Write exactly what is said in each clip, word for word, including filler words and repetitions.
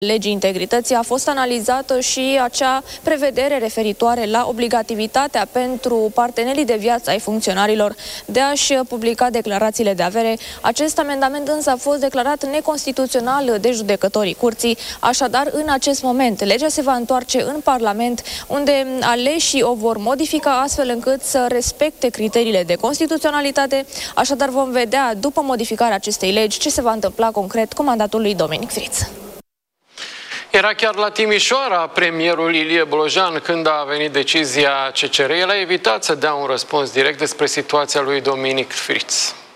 legii integrității a fost analizată și acea prevedere referitoare la obligativitatea pentru partenerii de viață ai funcționarilor de a-și publica declarațiile de avere. Acest amendament însă a fost declarat neconstituțional de judecătorii curții. Așadar, în acest moment, legea se va întoarce în Parlament, unde aleșii o vor modifica astfel încât să respecte criteriile de constituționalitate. Așadar, vom vedea, după modificarea acestei legi, ce se va întâmpla concret cu mandatul lui Dominic Friț. Era chiar la Timișoara premierul Ilie Bolojan când a venit decizia C C R. El a evitat să dea un răspuns direct despre situația lui Dominic Friț.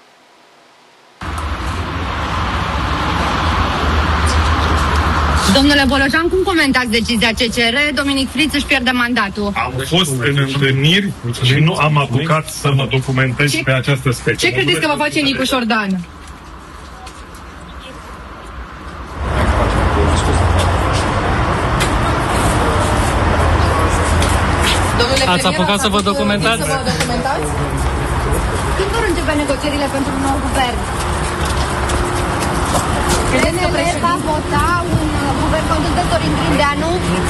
Domnule Bolojan, cum comentați decizia C C R? Dominic Friț își pierde mandatul. Am fost în întâlniri și nu am apucat să mă documentez ce, pe această specie. Ce credeți că va face Nicu Șordan? Ați apucat să vă documentați? Să vă documentați? Când vor începe negocierile pentru un nou guvern? Credeți că președintele va vota un guvern condus de Dorin Grindeanu?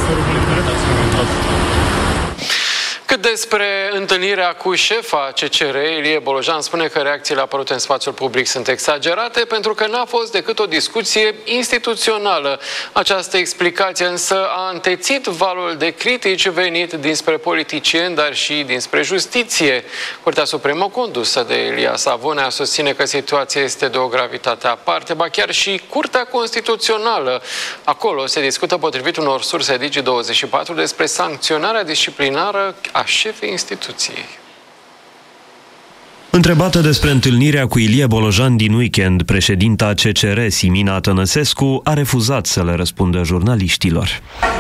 Cât despre întâlnirea cu șefa C C R, Ilie Bolojan spune că reacțiile apărute în spațiul public sunt exagerate pentru că n-a fost decât o discuție instituțională. Această explicație însă a întețit valul de critici venit dinspre politicieni, dar și dinspre justiție. Curtea Supremă, condusă de Ilie Savonea, susține că situația este de o gravitate aparte, ba chiar și Curtea Constituțională. Acolo se discută, potrivit unor surse Digi douăzeci și patru, despre sancționarea disciplinară a șefii instituției. Întrebată despre întâlnirea cu Ilie Bolojan din weekend, președinta C C R, Simina Tănăsescu, a refuzat să le răspundă jurnaliștilor.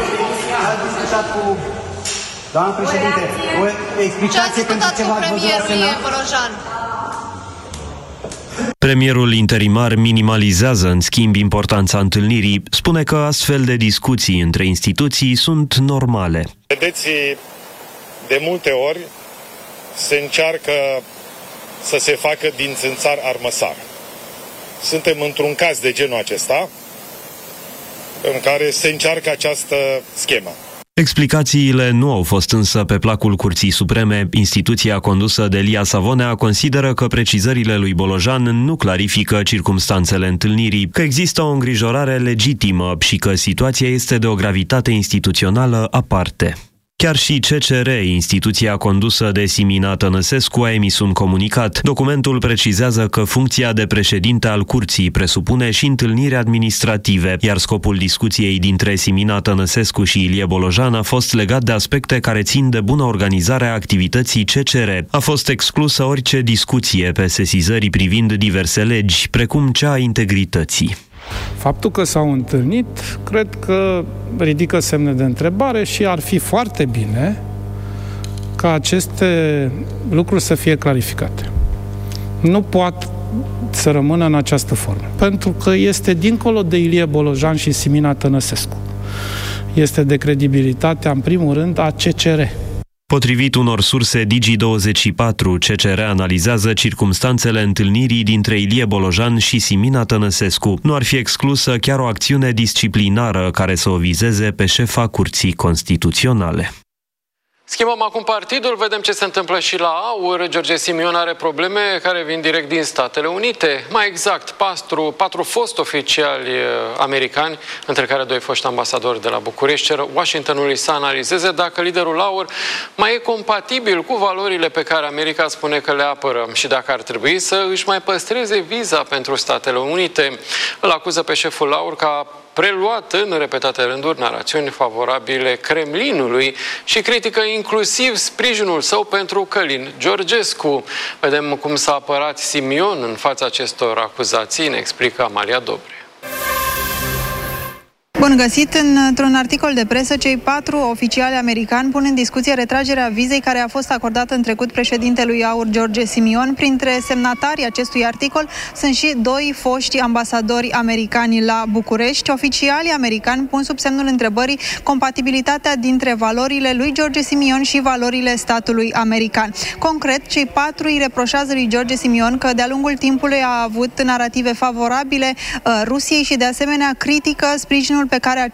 Doamna președinte, o explicație pentru ce v-ați văzut la Senat? Premierul interimar minimalizează, în schimb, importanța întâlnirii. Spune că astfel de discuții între instituții sunt normale. Vedeți, de multe ori se încearcă să se facă din țânțar armăsar. Suntem într-un caz de genul acesta în care se încearcă această schemă. Explicațiile nu au fost însă pe placul Curții Supreme. Instituția condusă de Ilie Savonea consideră că precizările lui Bolojan nu clarifică circumstanțele întâlnirii, că există o îngrijorare legitimă și că situația este de o gravitate instituțională aparte. Chiar și C C R, instituția condusă de Simina Tănăsescu, a emis un comunicat. Documentul precizează că funcția de președinte al curții presupune și întâlniri administrative, iar scopul discuției dintre Simina Tănăsescu și Ilie Bolojan a fost legat de aspecte care țin de bună organizare a activității C C R. A fost exclusă orice discuție pe sesizări privind diverse legi, precum cea a integrității. Faptul că s-au întâlnit, cred că ridică semne de întrebare și ar fi foarte bine ca aceste lucruri să fie clarificate. Nu poate să rămână în această formă, pentru că este dincolo de Ilie Bolojan și Simina Tănăsescu. Este de credibilitatea, în primul rând, a C C R. Potrivit unor surse Digi douăzeci și patru, C C R analizează circumstanțele întâlnirii dintre Ilie Bolojan și Simina Tănăsescu. Nu ar fi exclusă chiar o acțiune disciplinară care să o vizeze pe șefa Curții Constituționale. Schimbăm acum partidul, vedem ce se întâmplă și la AUR. George Simion are probleme care vin direct din Statele Unite. Mai exact, patru, patru foști oficiali americani, între care doi foști ambasadori de la București, cer Washingtonului să analizeze dacă liderul AUR mai e compatibil cu valorile pe care America spune că le apără și dacă ar trebui să își mai păstreze viza pentru Statele Unite. Îl acuză pe șeful AUR că a preluat în repetate rânduri narațiuni favorabile Kremlinului și critică inclusiv sprijinul său pentru Călin Georgescu. Vedem cum s-a apărat Simion în fața acestor acuzații, ne explică Amalia Dobre. Bun găsit! Într-un articol de presă, cei patru oficiali americani pun în discuție retragerea vizei care a fost acordată în trecut președintelui AUR George Simion. Printre semnatarii acestui articol sunt și doi foști ambasadori americani la București. Oficialii americani pun sub semnul întrebării compatibilitatea dintre valorile lui George Simion și valorile statului american. Concret, cei patru îi reproșează lui George Simion că de-a lungul timpului a avut narative favorabile uh, Rusiei și de asemenea critică sprijinul pe pe care